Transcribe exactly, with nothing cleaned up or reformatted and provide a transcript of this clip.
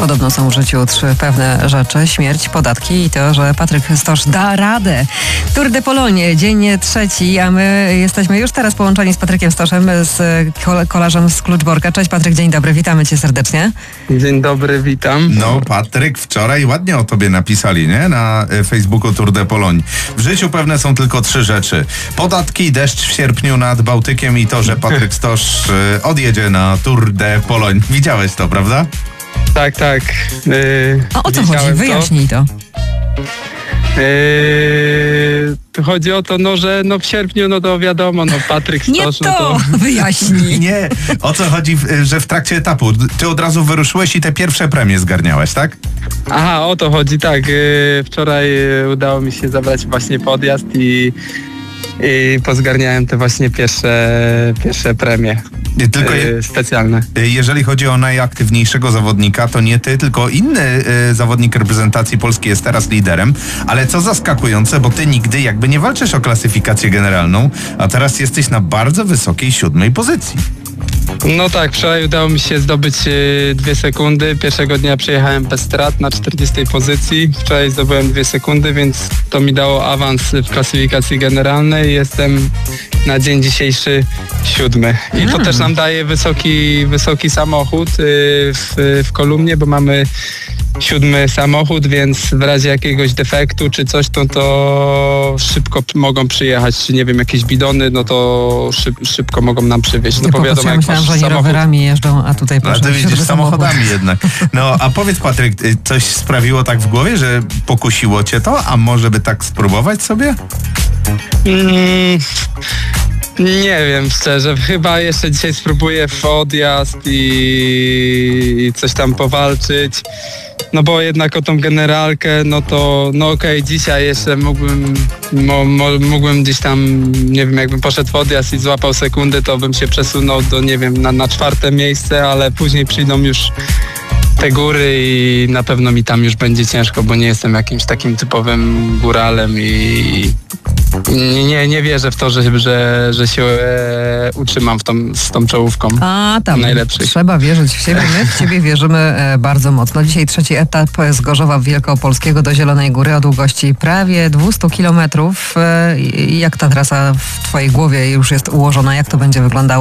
Podobno są w życiu trzy pewne rzeczy. Śmierć, podatki i to, że Patryk Stosz da radę. Tour de Pologne, dzień trzeci, a my jesteśmy już teraz połączeni z Patrykiem Stoszem, z kolarzem z Kluczborka. Cześć Patryk, dzień dobry, witamy cię serdecznie. Dzień dobry, witam. No Patryk, wczoraj ładnie o tobie napisali, nie? Na Facebooku Tour de Pologne. W życiu pewne są tylko trzy rzeczy. Podatki, deszcz w sierpniu nad Bałtykiem i to, że Patryk Stosz odjedzie na Tour de Pologne. Widziałeś to, prawda? Tak, tak. Yy, A o co chodzi? Wyjaśnij to. Yy, chodzi o to, no, że no w sierpniu, no to wiadomo, no Patryk Stosz, Nie to, no to... wyjaśnij. Nie, o co chodzi, że w trakcie etapu ty od razu wyruszyłeś i te pierwsze premie zgarniałeś, tak? Aha, o to chodzi, tak. Yy, wczoraj yy, udało mi się zabrać właśnie podjazd i, i pozgarniałem te właśnie pierwsze, pierwsze premie. Tylko je, yy, specjalne. Jeżeli chodzi o najaktywniejszego zawodnika, to nie ty, tylko inny y, zawodnik reprezentacji Polski jest teraz liderem, ale co zaskakujące, bo ty nigdy jakby nie walczysz o klasyfikację generalną, a teraz jesteś na bardzo wysokiej siódmej pozycji. No tak, wczoraj udało mi się zdobyć y, dwie sekundy. Pierwszego dnia przyjechałem bez strat na czterdziestej pozycji. Wczoraj zdobyłem dwie sekundy, więc to mi dało awans w klasyfikacji generalnej. Jestem na dzień dzisiejszy siódmy. I to też nam daje wysoki, wysoki samochód y, w, w kolumnie, bo mamy siódmy samochód, więc w razie jakiegoś defektu czy coś, to, to szybko mogą przyjechać, czy nie wiem, jakieś bidony, no to szyb, szybko mogą nam przywieźć. No bo wiadomo, ja jak myślałam, że oni samochód... rowerami jeżdżą, a tutaj proszę. A ty widzisz samochodami jednak. No a powiedz Patryk, coś sprawiło tak w głowie, że pokusiło cię to, a może by tak spróbować sobie? Mm, nie wiem, szczerze. Chyba jeszcze dzisiaj spróbuję w odjazd i, i coś tam powalczyć. No bo jednak o tą generalkę, no to no okej, okay, dzisiaj jeszcze mógłbym, mo, mo, mógłbym gdzieś tam, nie wiem, jakbym poszedł w odjazd i złapał sekundy, to bym się przesunął do, nie wiem, na, na czwarte miejsce, ale później przyjdą już te góry i na pewno mi tam już będzie ciężko, bo nie jestem jakimś takim typowym góralem i nie, nie wierzę w to, że, że, że się e, utrzymam w tą, z tą czołówką. A tam najlepszych. Trzeba wierzyć w siebie. My w ciebie wierzymy e, bardzo mocno. Dzisiaj trzeci etap z Gorzowa Wielkopolskiego do Zielonej Góry o długości prawie dwieście kilometrów. E, jak ta trasa w twojej głowie już jest ułożona? Jak to będzie wyglądało?